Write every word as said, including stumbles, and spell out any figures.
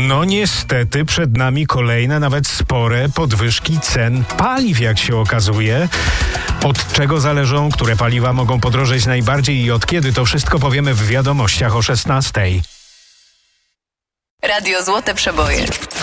No niestety przed nami kolejne, nawet spore podwyżki cen paliw, jak się okazuje. Od czego zależą, które paliwa mogą podrożeć najbardziej i od kiedy, to wszystko powiemy w wiadomościach o szesnastej. Radio Złote Przeboje.